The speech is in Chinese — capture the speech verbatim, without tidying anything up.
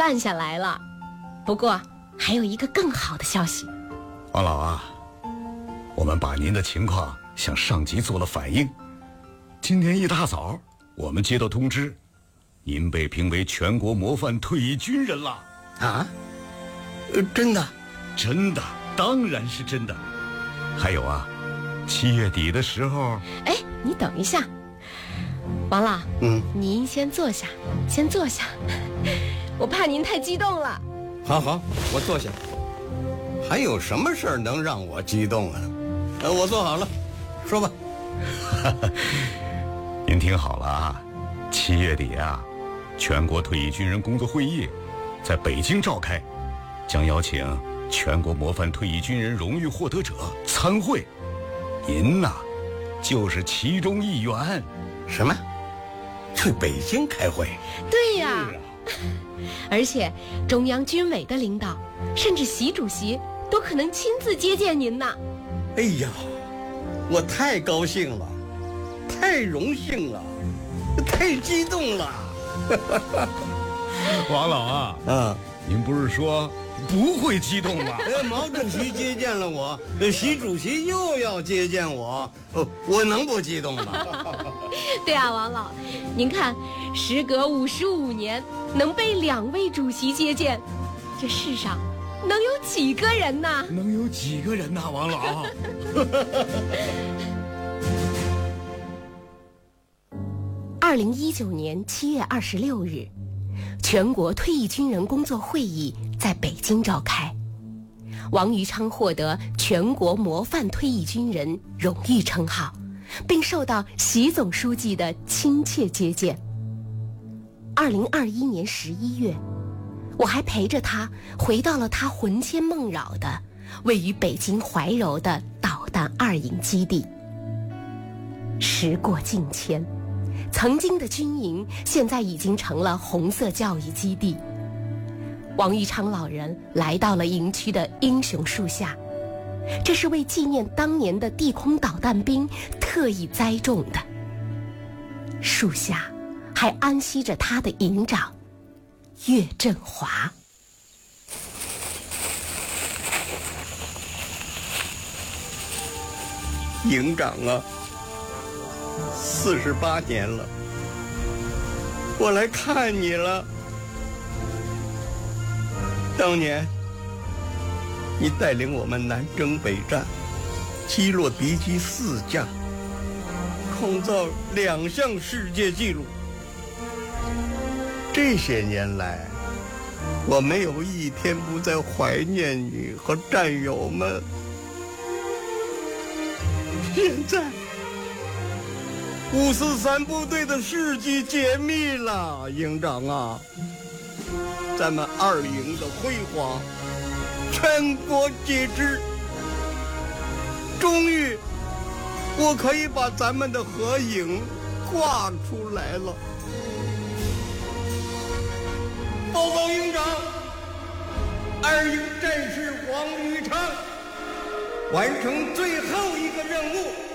办下来了。不过还有一个更好的消息。 王老啊，我们把您的情况向上级做了反映。今天一大早我们接到通知，您被评为全国模范退役军人了。 啊？呃，真的？ 真的，当然是真的。还有啊，七月底的时候…… 哎，你等一下，王老， 嗯， 您先坐下，先坐下，我怕您太激动了。 好好，我坐下。还有什么事儿能让我激动啊？呃，我坐好了，说吧。 您听好了啊，七月底啊，全国退役军人工作会议在北京召开，将邀请全国模范退役军人荣誉获得者参会。您呐，就是其中一员。 什么？去北京开会？ 对呀、啊，而且中央军委的领导，甚至习主席都可能亲自接见您呢。 哎呀，我太高兴了，太荣幸了，太激动了。 王老啊， 嗯， 您不是说不会激动吗？ 毛主席接见了我，习主席又要接见我，我能不激动吗？ 对啊，王老，您看，时隔五十五年，能被两位主席接见，这世上能有几个人呢？ 能有几个人呢，王老？ 二零一九年七月二十六日，全国退役军人工作会议在北京召开，王于昌获得全国模范退役军人荣誉称号，并受到习总书记的亲切接见。二零二一年十一月，我还陪着他回到了他魂牵梦绕的位于北京怀柔的导弹二营基地。时过境迁，曾经的军营现在已经成了红色教育基地。王于昌老人来到了营区的英雄树下，这是为纪念当年的地空导弹兵特意栽种的。树下还安息着他的营长岳振华。 营长啊，四十八年了，我来看你了。当年你带领我们南征北战，击落敌机四架，创造两项世界纪录。这些年来，我没有一天不再怀念你和战友们。现在五四三部队的事迹解密了，营长啊，咱们二营的辉煌全国皆知。终于我可以把咱们的合影挂出来了。报告营长，二营战士黄于昌完成最后一个任务，